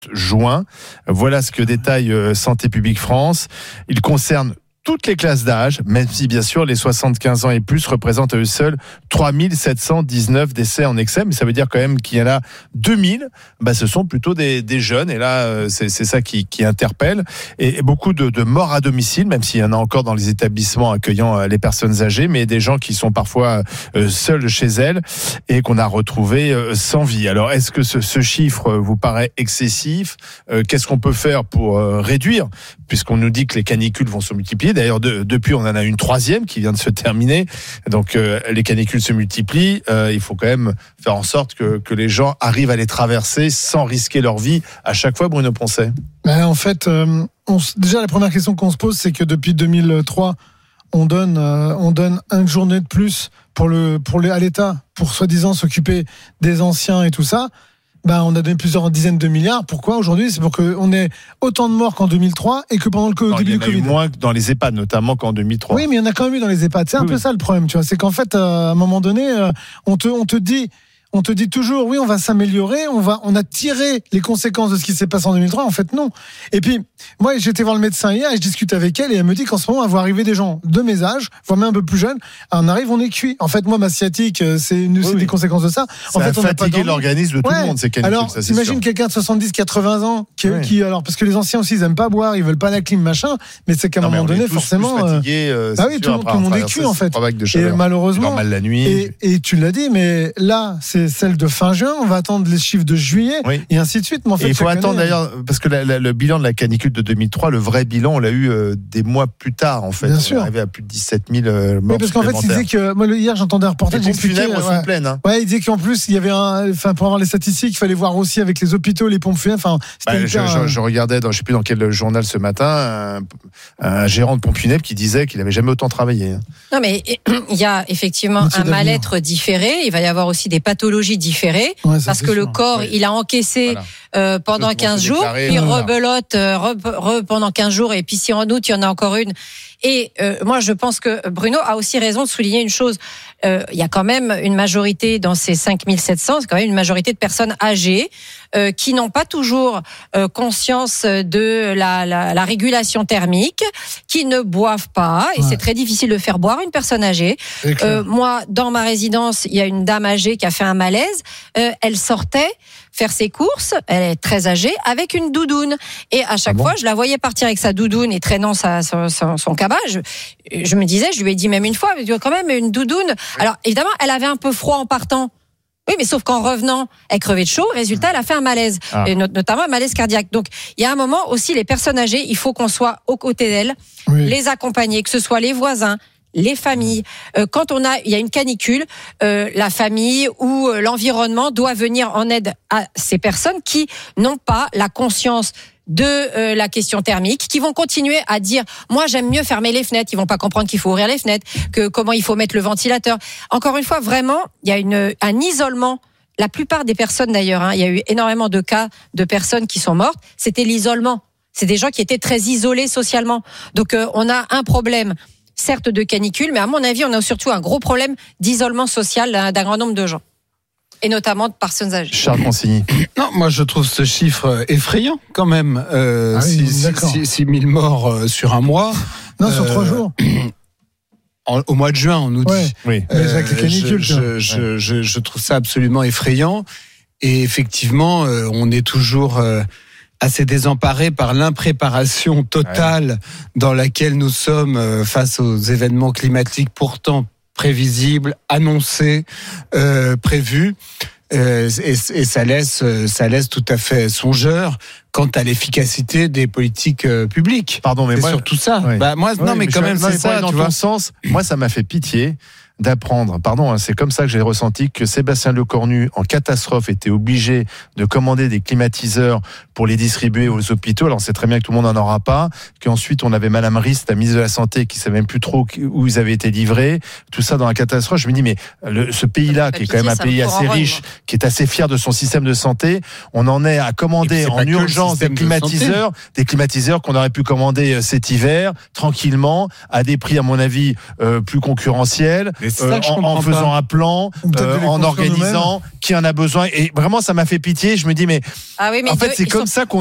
juin. Voilà ce que détaille Santé publique France. Il concerne toutes les classes d'âge, même si bien sûr les 75 ans et plus représentent à eux seuls 3719 décès en excès, mais ça veut dire quand même qu'il y en a 2000, ce sont plutôt des jeunes, et là c'est ça qui interpelle, et beaucoup de morts à domicile, même s'il y en a encore dans les établissements accueillant les personnes âgées, mais des gens qui sont parfois seuls chez elles et qu'on a retrouvés sans vie. Alors est-ce que ce chiffre vous paraît excessif ? Qu'est-ce qu'on peut faire pour réduire, puisqu'on nous dit que les canicules vont se multiplier. D'ailleurs, depuis, on en a une troisième qui vient de se terminer. Donc, les canicules se multiplient. Il faut quand même faire en sorte que les gens arrivent à les traverser sans risquer leur vie à chaque fois, Bruno Poncet. En fait, déjà, la première question qu'on se pose, c'est que depuis 2003, on donne une journée de plus à l'État pour soi-disant s'occuper des anciens et tout ça. On a donné plusieurs dizaines de milliards. Pourquoi aujourd'hui ? C'est pour qu'on ait autant de morts qu'en 2003 et que pendant le début du Covid. Il y en a eu moins dans les EHPAD, notamment qu'en 2003. Oui, mais il y en a quand même eu dans les EHPAD. C'est un peu ça le problème, tu vois. C'est qu'en fait, à un moment donné, on te dit toujours, oui, on va s'améliorer, on a tiré les conséquences de ce qui s'est passé en 2003. En fait, non. Et puis, moi, j'étais voir le médecin hier et je discute avec elle et elle me dit qu'en ce moment, elle voit arriver des gens de mes âges, voire même un peu plus jeunes. On arrive, on est cuit. En fait, moi, ma sciatique, c'est des conséquences de ça. Ça a fatigué l'organisme de tout le monde, ces canicules. Alors, imagine quelqu'un de 70, 80 ans qui, alors, parce que les anciens aussi, ils aiment pas boire, ils veulent pas la clim, machin, mais c'est qu'à un moment donné, forcément. Fatigué, tout le monde est cuit, en fait. Et malheureusement. Mal la nuit. Et tu l'as dit, mais là, c'est celle de fin juin, on va attendre les chiffres de juillet, et ainsi de suite. Mais en fait, il faut attendre d'ailleurs, parce que le bilan de la canicule de 2003, le vrai bilan, on l'a eu des mois plus tard, en fait. Bien sûr. On est arrivé à plus de 17 000 morts. Oui, parce qu'en fait, il disait que, moi, hier, j'entendais un reportage. Les pompes funèbres sont pleines, hein. Ouais, il disait qu'en plus, il y avait pour avoir les statistiques, il fallait voir aussi avec les hôpitaux, les pompes funèbres. Je regardais je sais plus dans quel journal ce matin, un gérant de pompe funèbre qui disait qu'il avait jamais autant travaillé. Non, mais il y a effectivement un mal-être différé. Il va y avoir aussi des pathologies différées. Parce que le corps, il a encaissé pendant 15 jours, puis rebelote pendant 15 jours, et puis si en août, il y en a encore une. Et moi, je pense que Bruno a aussi raison de souligner une chose. Il y a quand même une majorité dans ces 5700, c'est quand même une majorité de personnes âgées qui n'ont pas toujours conscience de la régulation thermique, qui ne boivent pas, et c'est très difficile de faire boire une personne âgée. Moi, dans ma résidence, il y a une dame âgée qui a fait un malaise. Elle sortait faire ses courses, elle est très âgée, avec une doudoune. Et à chaque fois, je la voyais partir avec sa doudoune et traînant son cabas. Je me disais, je lui ai dit même une fois, mais tu as quand même une doudoune. Alors, évidemment, elle avait un peu froid en partant. Oui, mais sauf qu'en revenant, elle crevait de chaud. Résultat, elle a fait un malaise, et notamment un malaise cardiaque. Donc, il y a un moment aussi, les personnes âgées, il faut qu'on soit aux côtés d'elles, les accompagner, que ce soit les voisins, les familles. Quand il y a une canicule, la famille ou l'environnement doit venir en aide à ces personnes qui n'ont pas la conscience de la question thermique, qui vont continuer à dire moi j'aime mieux fermer les fenêtres. Ils vont pas comprendre qu'il faut ouvrir les fenêtres, que comment il faut mettre le ventilateur. Encore une fois, vraiment, il y a un isolement. La plupart des personnes d'ailleurs, il y a eu énormément de cas de personnes qui sont mortes. C'était l'isolement. C'est des gens qui étaient très isolés socialement. Donc on a un problème, certes de canicule, mais à mon avis, on a surtout un gros problème d'isolement social d'un grand nombre de gens. Et notamment de personnes âgées. Charles Consigny. Non, moi je trouve ce chiffre effrayant quand même. 6 000 morts sur un mois. Non, sur 3 jours. Au mois de juin, on nous dit. Oui. Avec les canicules, je trouve ça absolument effrayant. Et effectivement, on est toujours assez désemparé par l'impréparation totale dans laquelle nous sommes face aux événements climatiques pourtant prévisibles, annoncés, prévus. Et ça laisse tout à fait songeur quant à l'efficacité des politiques publiques. Pardon, mais c'est moi, surtout ça. Oui. Moi, non, mais quand même, c'est ça. Dans ton sens, moi, ça m'a fait pitié d'apprendre, c'est comme ça que j'ai ressenti, que Sébastien Lecornu, en catastrophe, était obligé de commander des climatiseurs pour les distribuer aux hôpitaux. Alors, on sait très bien que tout le monde n'en aura pas, qu'ensuite, on avait Madame Rist, la ministre de la Santé, qui ne savait même plus trop où ils avaient été livrés. Tout ça dans la catastrophe. Je me dis, mais ce pays-là, qui est quand même un pays assez riche, qui est assez fier de son système de santé, on en est à commander en urgence des climatiseurs qu'on aurait pu commander cet hiver, tranquillement, à des prix, à mon avis, plus concurrentiels. en faisant un plan, en organisant, qui en a besoin. Et vraiment, ça m'a fait pitié. Je me dis, mais en fait, c'est comme ça qu'on